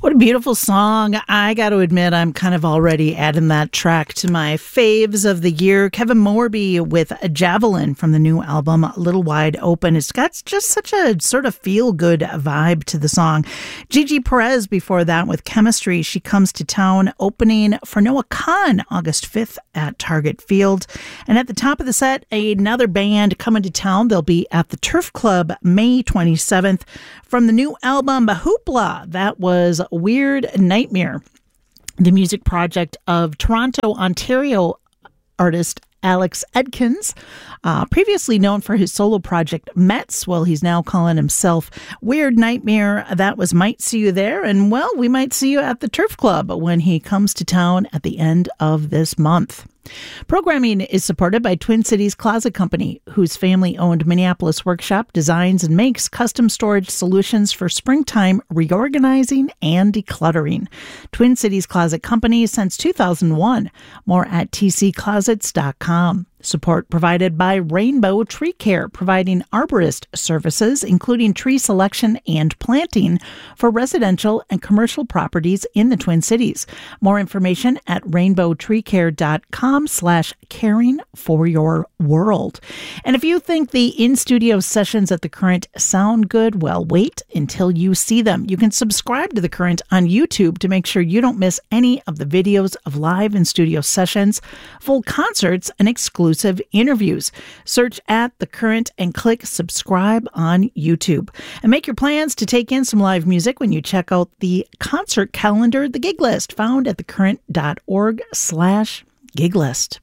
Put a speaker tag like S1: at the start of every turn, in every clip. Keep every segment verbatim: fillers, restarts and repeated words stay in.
S1: What a beautiful song. I got to admit, I'm kind of already adding that track to my faves of the year. Kevin Morby with Javelin from the new album, Little Wide Open. It's got just such a sort of feel-good vibe to the song. Gigi Perez before that with Chemistry. She comes to town, opening for Noah Kahan August fifth at Target Field. And at the top of the set, another band coming to town. They'll be at the Turf Club May twenty-seventh from the new album Hoopla. That was Weird Nightmare, the music project of Toronto, Ontario artist Alex Edkins, uh, previously known for his solo project Mets. Well, he's now calling himself Weird Nightmare. That was Might See You There, and well, we might see you at the Turf Club when he comes to town at the end of this month. Programming is supported by Twin Cities Closet Company, whose family-owned Minneapolis workshop designs and makes custom storage solutions for springtime reorganizing and decluttering. Twin Cities Closet Company since two thousand one. More at t c closets dot com. Support provided by Rainbow Tree Care, providing arborist services, including tree selection and planting for residential and commercial properties in the Twin Cities. More information at rainbow tree care dot com slash caring for your world. And if you think the in-studio sessions at The Current sound good, well, wait until you see them. You can subscribe to The Current on YouTube to make sure you don't miss any of the videos of live in-studio sessions, full concerts, and exclusive interviews. Search at The Current and click subscribe on YouTube. And make your plans to take in some live music when you check out the concert calendar, the gig list, found at thecurrent.org slash gig list.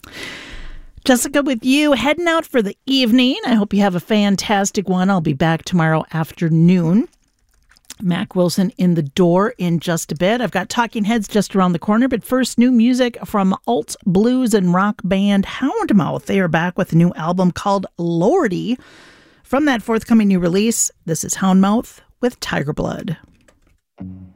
S1: Jessica with you, heading out for the evening. I hope you have a fantastic one. I'll be back tomorrow afternoon. Mac Wilson in the door in just a bit. I've got Talking Heads just around the corner, but first, new music from alt blues and rock band Houndmouth. They are back with a new album called Lordy. From that forthcoming new release, this is Houndmouth with Tiger Blood.